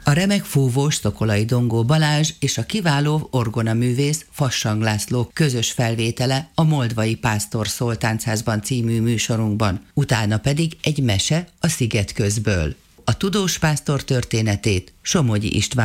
A remek fúvós Szokolai Dongó Balázs és a kiváló orgonaművész Fassang László közös felvétele a Moldvai Pásztor Szól Táncházban című műsorunkban, utána pedig egy mese a Sziget közből. A tudós pásztor történetét Somogyi István